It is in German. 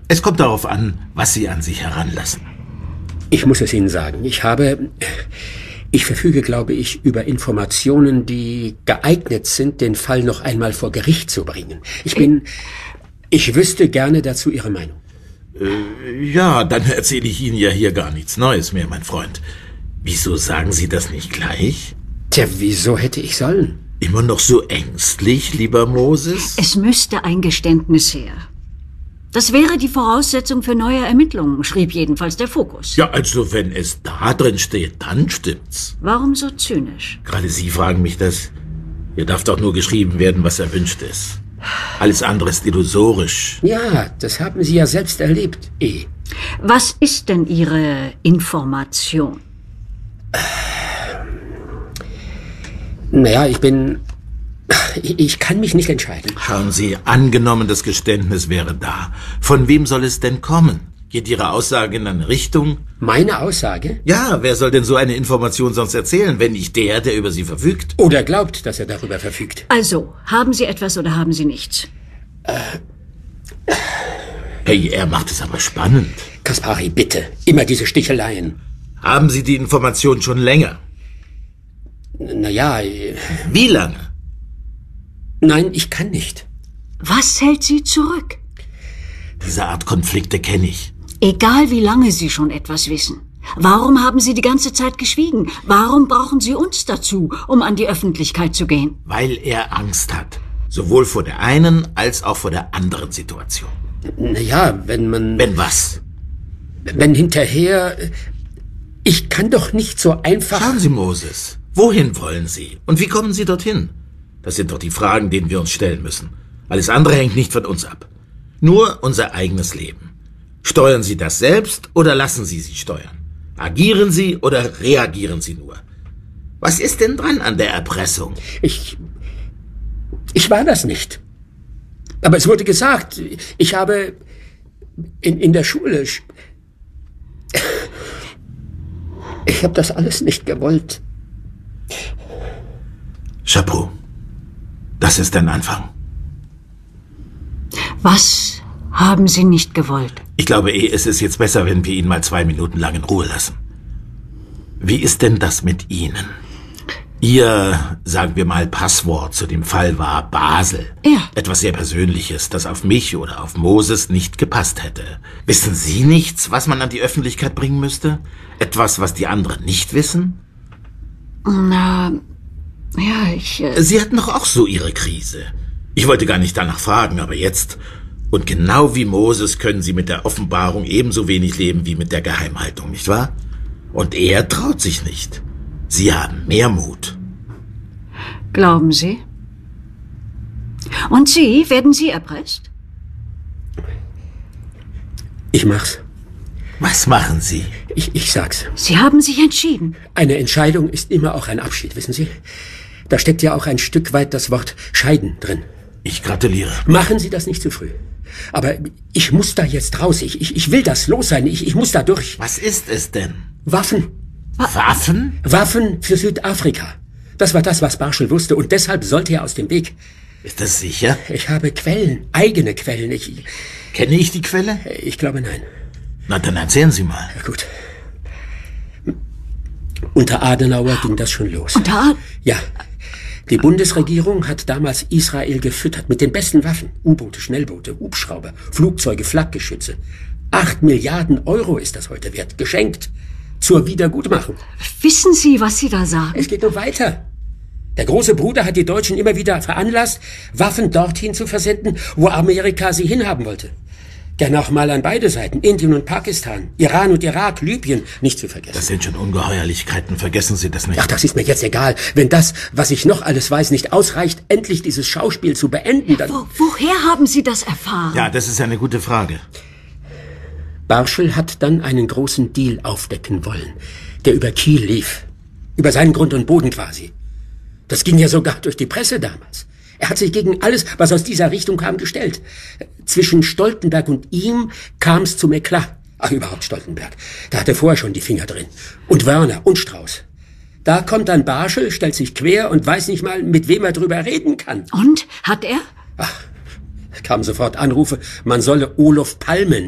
Es kommt darauf an, was Sie an sich heranlassen. Ich muss es Ihnen sagen. Ich verfüge, glaube ich, über Informationen, die geeignet sind, den Fall noch einmal vor Gericht zu bringen. Ich wüsste gerne dazu Ihre Meinung. Ja, dann erzähle ich Ihnen ja hier gar nichts Neues mehr, mein Freund. Wieso sagen Sie das nicht gleich? Tja, wieso hätte ich sollen? Immer noch so ängstlich, lieber Moses? Es müsste ein Geständnis her. Das wäre die Voraussetzung für neue Ermittlungen, schrieb jedenfalls der Fokus. Ja, also wenn es da drin steht, dann stimmt's. Warum so zynisch? Gerade Sie fragen mich das. Hier darf doch nur geschrieben werden, was erwünscht ist. Alles andere ist illusorisch. Ja, das haben Sie ja selbst erlebt, Was ist denn Ihre Information? Naja, ich kann mich nicht entscheiden. Schauen Sie, angenommen, das Geständnis wäre da. Von wem soll es denn kommen? Geht Ihre Aussage in eine Richtung? Meine Aussage? Ja, wer soll denn so eine Information sonst erzählen, wenn nicht der über sie verfügt? Oder glaubt, dass er darüber verfügt. Also, haben Sie etwas oder haben Sie nichts? Hey, er macht es aber spannend. Kaspari, bitte. Immer diese Sticheleien. Haben Sie die Information schon länger? Naja. Wie lange? Nein, ich kann nicht. Was hält Sie zurück? Diese Art Konflikte kenne ich. Egal wie lange Sie schon etwas wissen. Warum haben Sie die ganze Zeit geschwiegen? Warum brauchen Sie uns dazu, um an die Öffentlichkeit zu gehen? Weil er Angst hat. Sowohl vor der einen als auch vor der anderen Situation. Naja, Wenn was? Wenn hinterher... Ich kann doch nicht so einfach... Schauen Sie, Moses. Wohin wollen Sie? Und wie kommen Sie dorthin? Das sind doch die Fragen, denen wir uns stellen müssen. Alles andere hängt nicht von uns ab. Nur unser eigenes Leben. Steuern Sie das selbst oder lassen Sie sich steuern? Agieren Sie oder reagieren Sie nur? Was ist denn dran an der Erpressung? Ich war das nicht. Aber es wurde gesagt, ich habe in der Schule... Ich habe das alles nicht gewollt. Chapeau. Das ist ein Anfang. Was haben Sie nicht gewollt? Ich glaube, es ist jetzt besser, wenn wir ihn mal 2 Minuten lang in Ruhe lassen. Wie ist denn das mit Ihnen? Ihr, sagen wir mal, Passwort zu dem Fall war Basel. Ja. Etwas sehr Persönliches, das auf mich oder auf Moses nicht gepasst hätte. Wissen Sie nichts, was man an die Öffentlichkeit bringen müsste? Etwas, was die anderen nicht wissen? Na, ja, Sie hatten doch auch so Ihre Krise. Ich wollte gar nicht danach fragen, aber jetzt... Und genau wie Moses können Sie mit der Offenbarung ebenso wenig leben wie mit der Geheimhaltung, nicht wahr? Und er traut sich nicht. Sie haben mehr Mut. Glauben Sie? Und Sie, werden Sie erpresst? Ich mach's. Was machen Sie? Ich sag's. Sie haben sich entschieden. Eine Entscheidung ist immer auch ein Abschied, wissen Sie? Da steckt ja auch ein Stück weit das Wort Scheiden drin. Ich gratuliere. Machen Sie das nicht zu früh. Aber ich muss da jetzt raus. Ich will das los sein. Ich muss da durch. Was ist es denn? Waffen. Waffen? Waffen für Südafrika. Das war das, was Barschel wusste. Und deshalb sollte er aus dem Weg. Ist das sicher? Ich habe Quellen. Eigene Quellen. Kenne ich die Quelle? Ich glaube, nein. Na, dann erzählen Sie mal. Gut. Unter Adenauer ging das schon los. Ja. Die Bundesregierung hat damals Israel gefüttert mit den besten Waffen. U-Boote, Schnellboote, Hubschrauber, Flugzeuge, Flakgeschütze. 8 Milliarden Euro ist das heute wert. Geschenkt. Zur Wiedergutmachung. Wissen Sie, was Sie da sagen? Es geht nur weiter. Der große Bruder hat die Deutschen immer wieder veranlasst, Waffen dorthin zu versenden, wo Amerika sie hinhaben wollte. Gerne auch mal an beide Seiten, Indien und Pakistan, Iran und Irak, Libyen, nicht zu vergessen. Das sind schon Ungeheuerlichkeiten, vergessen Sie das nicht. Ach, das ist mir jetzt egal. Wenn das, was ich noch alles weiß, nicht ausreicht, endlich dieses Schauspiel zu beenden, dann... Woher haben Sie das erfahren? Ja, das ist eine gute Frage. Barschel hat dann einen großen Deal aufdecken wollen, der über Kiel lief. Über seinen Grund und Boden quasi. Das ging ja sogar durch die Presse damals. Er hat sich gegen alles, was aus dieser Richtung kam, gestellt. Zwischen Stoltenberg und ihm kam es zum Eklat. Ach, überhaupt Stoltenberg. Da hatte er vorher schon die Finger drin. Und Wörner und Strauß. Da kommt dann Barschel, stellt sich quer und weiß nicht mal, mit wem er drüber reden kann. Und? Hat er? Ach, kamen sofort Anrufe, man solle Olof Palme